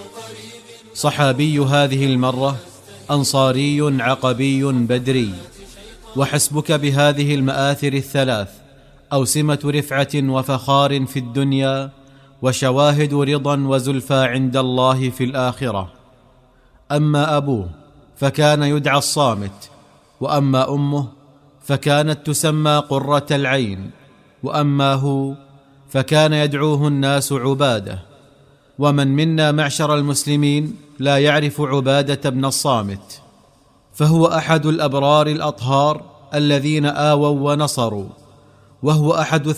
صحابي هذه المرة، أنصاري عقبي بدري. وحسبك بهذه المآثر الثلاث أوسمة رفعة وفخار في الدنيا، وشواهد رضا وزلفى عند الله في الآخرة. أما أبوه فكان يدعى الصامت، وأما أمه فكانت تسمى قرة العين، وأما هو فكان يدعوه الناس عبادة. ومن منا معشر المسلمين لا يعرف عبادة بن الصامت، فهو أحد الأبرار الأطهار الذين آووا ونصروا، وهو أحد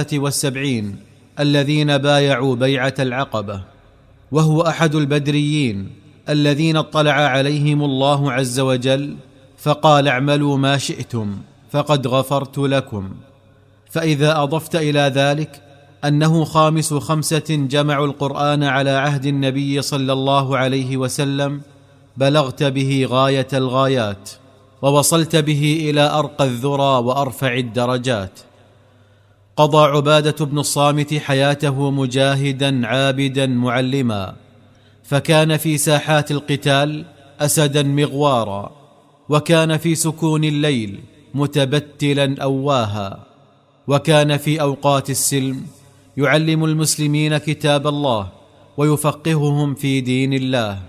73 الذين بايعوا بيعة العقبة، وهو أحد البدريين الذين اطلع عليهم الله عز وجل فقال: اعملوا ما شئتم فقد غفرت لكم. فإذا أضفت إلى ذلك أنه خامس 5 جمعوا القرآن على عهد النبي صلى الله عليه وسلم، بلغت به غاية الغايات، ووصلت به إلى أرقى الذرى وأرفع الدرجات. قضى عبادة بن الصامت حياته مجاهدا عابدا معلما، فكان في ساحات القتال أسدا مغوارا، وكان في سكون الليل متبتلا أواها، وكان في أوقات السلم يعلم المسلمين كتاب الله ويفقههم في دين الله.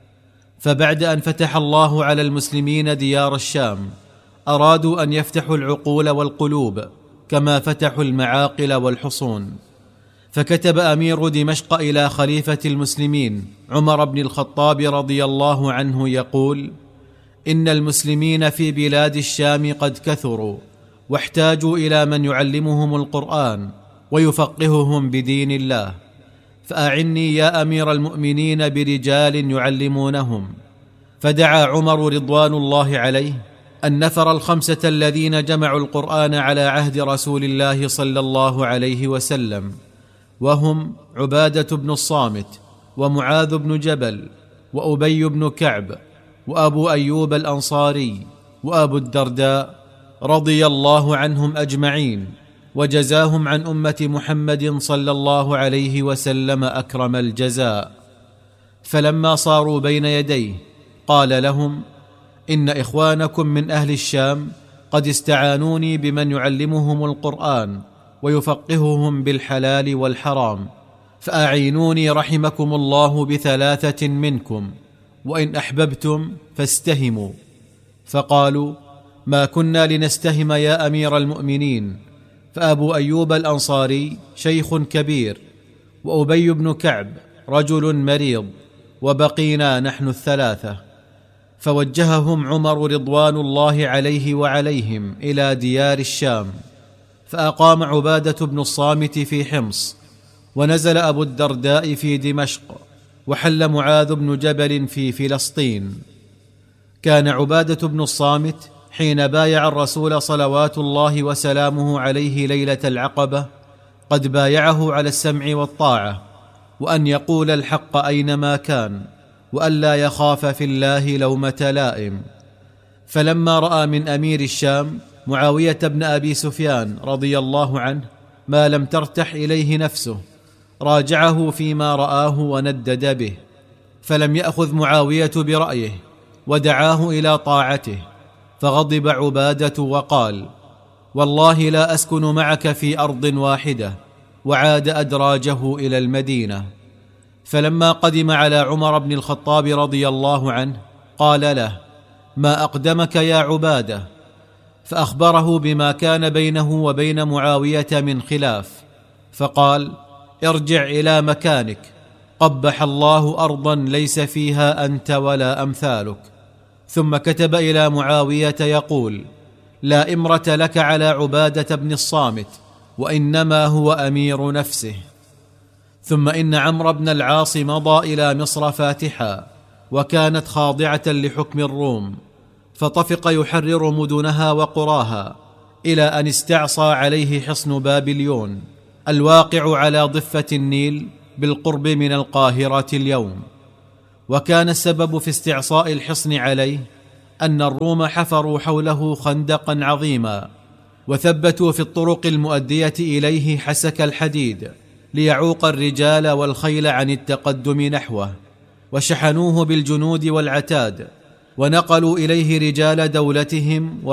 فبعد أن فتح الله على المسلمين ديار الشام، أرادوا أن يفتحوا العقول والقلوب كما فتحوا المعاقل والحصون، فكتب أمير دمشق إلى خليفة المسلمين عمر بن الخطاب رضي الله عنه يقول: إن المسلمين في بلاد الشام قد كثروا، واحتاجوا إلى من يعلمهم القرآن ويفقههم بدين الله، فأعني يا أمير المؤمنين برجال يعلمونهم. فدعا عمر رضوان الله عليه النفر 5 الذين جمعوا القرآن على عهد رسول الله صلى الله عليه وسلم، وهم عبادة بن الصامت، ومعاذ بن جبل، وأبي بن كعب، وأبو أيوب الأنصاري، وأبو الدرداء، رضي الله عنهم أجمعين، وجزاهم عن أمة محمد صلى الله عليه وسلم أكرم الجزاء. فلما صاروا بين يديه قال لهم: إن إخوانكم من أهل الشام قد استعانوني بمن يعلمهم القرآن ويفقههم بالحلال والحرام، فأعينوني رحمكم الله ب3 منكم، وإن أحببتم فاستهموا. فقالوا: ما كنا لنستهم يا أمير المؤمنين، فأبو أيوب الأنصاري شيخ كبير، وأبي بن كعب رجل مريض، وبقينا نحن 3. فوجههم عمر رضوان الله عليه وعليهم إلى ديار الشام، فأقام عبادة بن الصامت في حمص، ونزل أبو الدرداء في دمشق، وحل معاذ بن جبل في فلسطين. كان عبادة بن الصامت حين بايع الرسول صلوات الله وسلامه عليه ليلة العقبة قد بايعه على السمع والطاعة، وأن يقول الحق أينما كان، وأن لا يخاف في الله لومة لائم. فلما رأى من أمير الشام معاوية بن أبي سفيان رضي الله عنه ما لم ترتح إليه نفسه، راجعه فيما رآه وندد به، فلم يأخذ معاوية برأيه، ودعاه إلى طاعته، فغضب عبادة وقال: والله لا أسكن معك في أرض واحدة، وعاد أدراجه إلى المدينة. فلما قدم على عمر بن الخطاب رضي الله عنه قال له: ما أقدمك يا عبادة؟ فأخبره بما كان بينه وبين معاوية من خلاف، فقال: ارجع إلى مكانك، قبح الله أرضا ليس فيها أنت ولا أمثالك. ثم كتب إلى معاوية يقول: لا إمرة لك على عبادة بن الصامت، وإنما هو أمير نفسه. ثم إن عمرو بن العاص مضى إلى مصر فاتحا، وكانت خاضعة لحكم الروم، فطفق يحرر مدنها وقراها، إلى أن استعصى عليه حصن بابليون الواقع على ضفة النيل بالقرب من القاهرة اليوم. وكان السبب في استعصاء الحصن عليه أن الروم حفروا حوله خندقا عظيما، وثبتوا في الطرق المؤدية إليه حسك الحديد ليعوق الرجال والخيل عن التقدم نحوه، وشحنوه بالجنود والعتاد، ونقلوا إليه رجال دولتهم